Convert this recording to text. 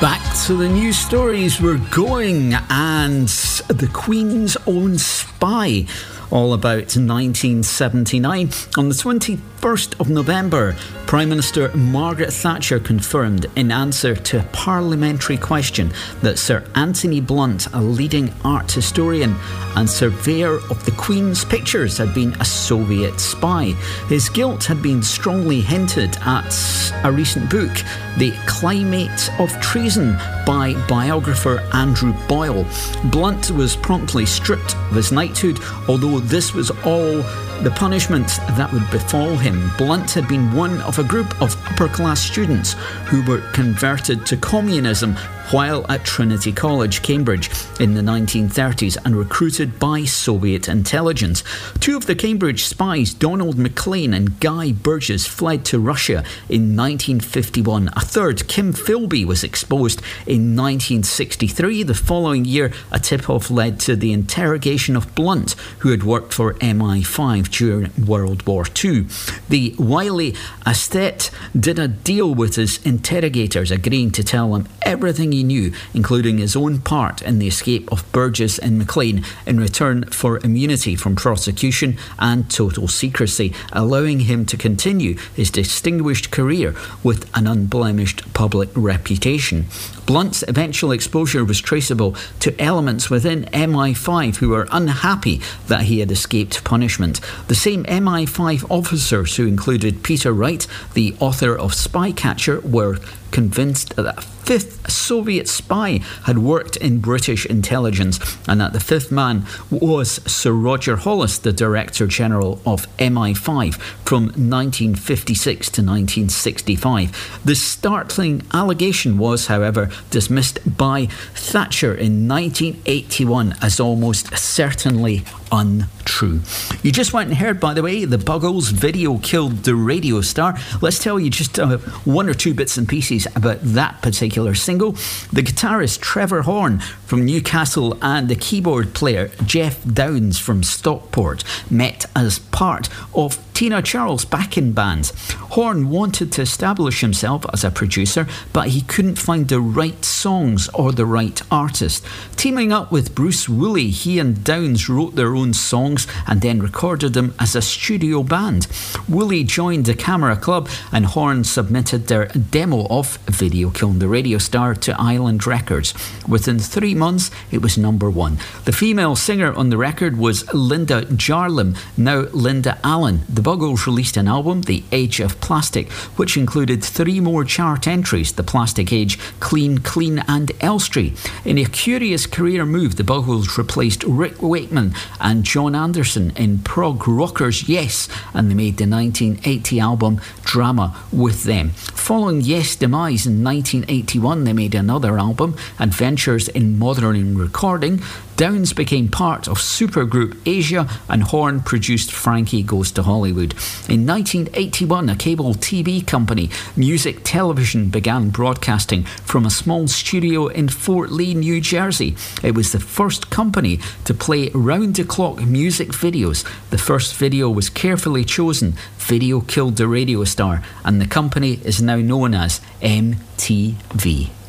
Back to the news stories we're going, and the Queen's Own Spy, all about 1979. On the 21st of November, Prime Minister Margaret Thatcher confirmed in answer to a parliamentary question that Sir Anthony Blunt, a leading art historian and surveyor of the Queen's pictures, had been a Soviet spy. His guilt had been strongly hinted at a recent book, The Climate of Treason, by biographer Andrew Boyle. Blunt was promptly stripped of his knighthood, although this was all the punishment that would befall him. Blunt had been one of a group of upper-class students who were converted to communism while at Trinity College, Cambridge, in the 1930s and recruited by Soviet intelligence. Two of the Cambridge spies, Donald Maclean and Guy Burgess, fled to Russia in 1951. A third, Kim Philby, was exposed in 1963. The following year, a tip-off led to the interrogation of Blunt, who had worked for MI5 during World War II. The wily aesthete did a deal with his interrogators, agreeing to tell him everything he knew, including his own part in the escape of Burgess and Maclean, in return for immunity from prosecution and total secrecy, allowing him to continue his distinguished career with an unblemished public reputation. Blunt's eventual exposure was traceable to elements within MI5 who were unhappy that he had escaped punishment. The same MI5 officers, who included Peter Wright, the author of Spycatcher, were convinced that a fifth Soviet spy had worked in British intelligence, and that the fifth man was Sir Roger Hollis, the Director General of MI5 from 1956 to 1965. The startling allegation was, however, dismissed by Thatcher in 1981 as almost certainly untrue. You just went and heard, by the way, the Buggles' Video Killed the Radio Star. Let's tell you just one or two bits and pieces about that particular single. The guitarist Trevor Horn from Newcastle and the keyboard player Jeff Downs from Stockport met as part of Tina Charles' backing band. Horn wanted to establish himself as a producer, but he couldn't find the right songs or the right artist. Teaming up with Bruce Woolley, he and Downs wrote their own songs and then recorded them as a studio band. Woolley joined the Camera Club, and Horn submitted their demo of Video Killed the Radio Star to Island Records. Within 3 months, it was number one. The female singer on the record was Linda Jarlim, now Linda Allen. The Buggles released an album, The Age of Plastic, which included 3 more chart entries: The Plastic Age, Clean, Clean and Elstree. In a curious career move, the Buggles replaced Rick Wakeman and John Anderson in prog rockers Yes, and they made the 1980 album Drama with them. Following Yes' demise in 1981, they made another album, Adventures in Modern Recording. Downs became part of supergroup Asia, and Horn produced Frankie Goes to Hollywood. In 1981, a cable TV company, Music Television, began broadcasting from a small studio in Fort Lee, New Jersey. It was the first company to play round-the-clock music videos. The first video was carefully chosen, Video Killed the Radio Star, and the company is now known as MTV.